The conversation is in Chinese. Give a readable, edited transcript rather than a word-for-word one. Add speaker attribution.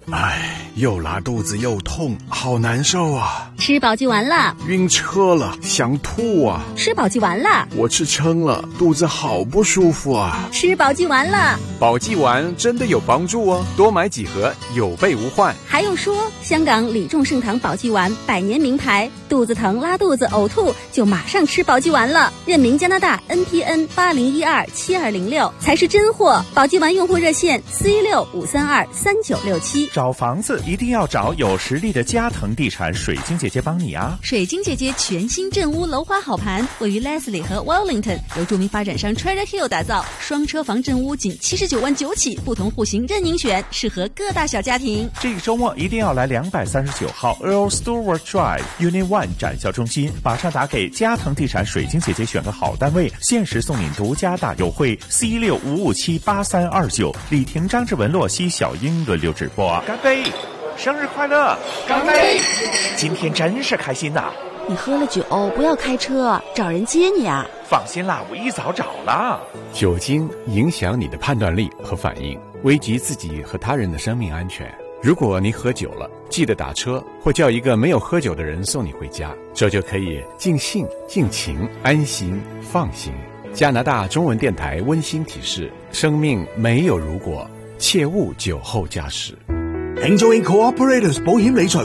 Speaker 1: 哎，又拉肚子又痛，好难受啊！
Speaker 2: 吃保济丸了，
Speaker 1: 晕车了，想吐啊！
Speaker 2: 吃保济丸了，
Speaker 1: 我吃撑了，肚子好不舒服啊！
Speaker 2: 吃保济丸了，
Speaker 3: 保济丸真的有帮助哦，多买几盒，有备无患。
Speaker 2: 还用说，香港李众盛堂保济丸100年名牌，肚子疼、拉肚子、呕吐就马上吃保济丸了。认明加拿大 NPN 80127206才是真货。保济丸用户热线416-532-3967。
Speaker 4: 找房子一定要找有实力的嘉腾地产水晶姐姐帮你啊！
Speaker 2: 水晶姐姐全新镇屋楼花好盘，位于 Leslie 和 Wellington， 由著名发展商 Treasure Hill 打造，双车房镇屋仅79万9起，不同户型任您选，适合各大小家庭。
Speaker 4: 这个周末一定要来239号 Earl Stewart Drive Unit 1展销中心，马上打给嘉腾地产水晶姐姐选个好单位，限时送您独家大优惠，C65578329，李婷、张志文、洛西、小英轮流直播。干杯！生日快乐！干杯！今天真是开心呐！
Speaker 5: 你喝了酒不要开车，找人接你啊！
Speaker 4: 放心啦，我一早找了。
Speaker 1: 酒精影响你的判断力和反应，危及自己和他人的生命安全。如果你喝酒了，记得打车或叫一个没有喝酒的人送你回家，这就可以尽兴、尽情、安心、放心。加拿大中文电台温馨提示：生命没有如果，切勿酒后驾駛。
Speaker 6: 慶祝 Cooperators 保險理財